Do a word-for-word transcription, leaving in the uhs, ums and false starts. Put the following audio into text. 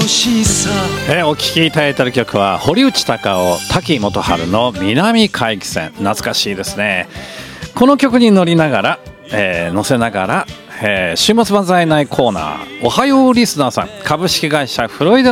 しさ。 えー、お聴きいただいている曲は堀内孝雄、滝元春の南海岸線。懐かしいですね。この曲に乗りながら、えー、乗せながら、えー、週末万歳内コーナー、おはようリスナーさん、株式会社フロイデ